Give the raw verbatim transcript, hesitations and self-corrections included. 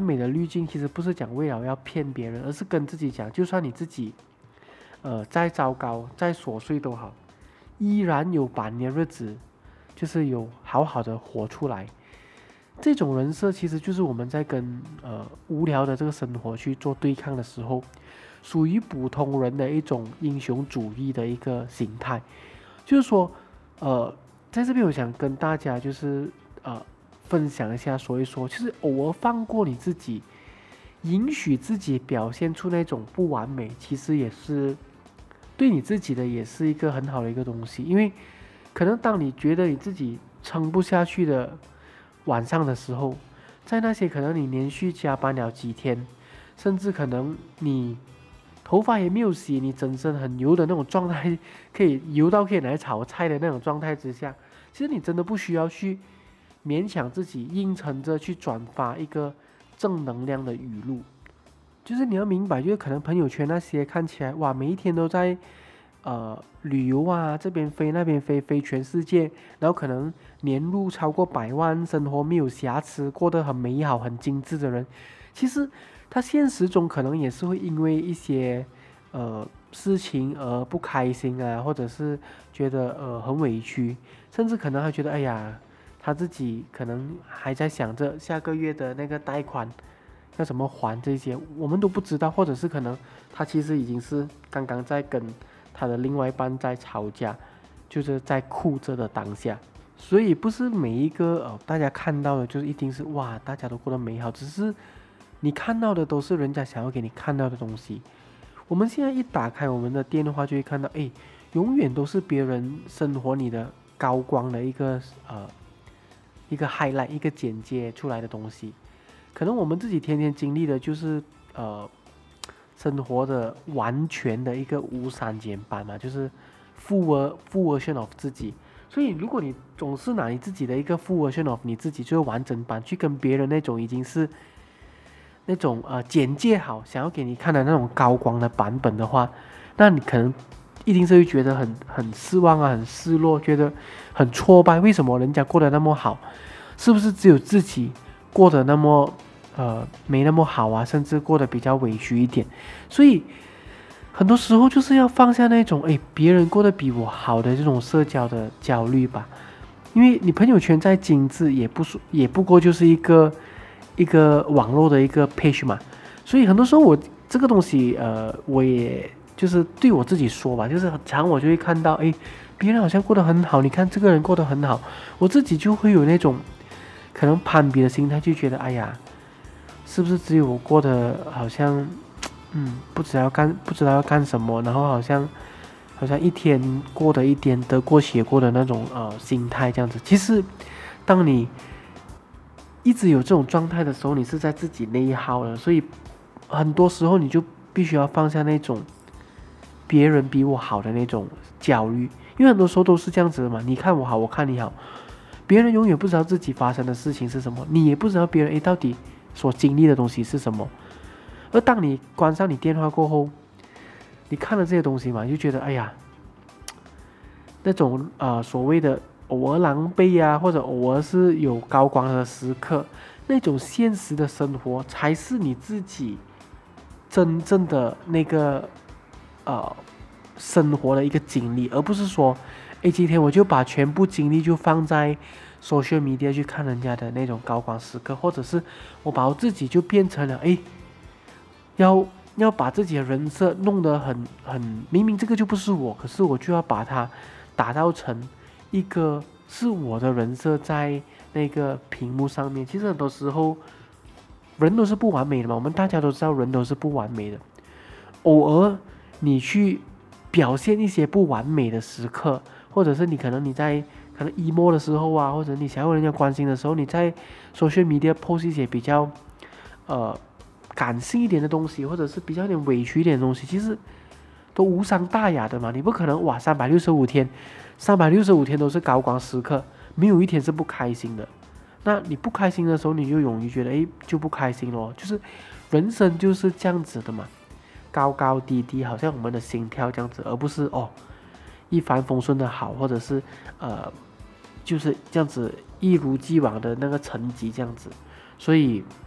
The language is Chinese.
美的滤镜其实不是讲为了要骗别人，而是跟自己讲，就算你自己呃再糟糕再琐碎都好，依然有把你的日子就是有好好的活出来。这种人设其实就是我们在跟呃无聊的这个生活去做对抗的时候，属于普通人的一种英雄主义的一个形态。就是说，呃，在这边我想跟大家就是呃分享一下，说一说，就是偶尔放过你自己，允许自己表现出那种不完美，其实也是对你自己的也是一个很好的一个东西。因为可能当你觉得你自己撑不下去的晚上的时候，在那些可能你连续加班了几天，甚至可能你头发也没有洗，你整身很油的那种状态，可以油到可以拿来炒菜的那种状态之下，其实你真的不需要去勉强自己硬撑着去转发一个正能量的语录。就是你要明白，就是可能朋友圈那些看起来哇，每一天都在呃旅游啊，这边飞那边飞，飞全世界，然后可能年入超过百万，生活没有瑕疵，过得很美好很精致的人，其实他现实中可能也是会因为一些呃事情而不开心啊，或者是觉得呃很委屈，甚至可能还觉得哎呀，他自己可能还在想着下个月的那个贷款要怎么还，这些我们都不知道，或者是可能他其实已经是刚刚在跟他的另外一半在吵架，就是在哭着的当下。所以不是每一个呃大家看到的就是一定是哇大家都过得美好，只是你看到的都是人家想要给你看到的东西。我们现在一打开我们的电话就会看到，哎，永远都是别人生活里的高光的一个呃一个 highlight 一个剪接出来的东西。可能我们自己天天经历的就是呃生活的完全的一个无删减版嘛，就是 full full version of 自己。所以如果你总是拿你自己的一个 full version of 你自己就是完整版去跟别人那种已经是那种呃简介好想要给你看的那种高光的版本的话，那你可能一定是会觉得很很失望啊，很失落，觉得很挫败。为什么人家过得那么好，是不是只有自己过得那么呃没那么好啊，甚至过得比较委屈一点？所以很多时候就是要放下那种哎别人过得比我好的这种社交的焦虑吧。因为你朋友圈再精致也不也不过就是一个一个网络的一个 page 嘛，所以很多时候我这个东西呃我也就是对我自己说吧，就是很常我就会看到哎别人好像过得很好，你看这个人过得很好，我自己就会有那种可能攀比的心态，就觉得哎呀是不是只有我过得好像嗯不知道要干不知道要干什么，然后好像好像一天过得一点得过且过的那种呃心态这样子。其实当你一直有这种状态的时候，你是在自己内耗的，所以很多时候你就必须要放下那种别人比我好的那种焦虑，因为很多时候都是这样子的嘛，你看我好，我看你好，别人永远不知道自己发生的事情是什么，你也不知道别人诶到底所经历的东西是什么。而当你关上你电话过后，你看了这些东西嘛，你就觉得哎呀，那种呃所谓的偶尔狼狈啊，或者偶尔是有高光的时刻，那种现实的生活才是你自己真正的那个呃生活的一个经历，而不是说，哎，今天我就把全部精力就放在 social media 去看人家的那种高光时刻，或者是我把我自己就变成了哎，要要把自己的人设弄得很很明明这个就不是我，可是我就要把它打造成一个是我的人设在那个屏幕上面。其实很多时候人都是不完美的嘛，我们大家都知道人都是不完美的。偶尔你去表现一些不完美的时刻，或者是你可能你在可能 emo 的时候啊，或者你想要人家关心的时候，你在 social media post 一些比较呃感性一点的东西，或者是比较有点委屈一点的东西，其实都无伤大雅的嘛。你不可能哇三百六十五天三百六十五天都是高光时刻，没有一天是不开心的。那你不开心的时候，你就容易觉得哎就不开心咯，就是人生就是这样子的嘛，高高低低，好像我们的心跳这样子，而不是哦一帆风顺的好，或者是呃就是这样子一如既往的那个成绩这样子。所以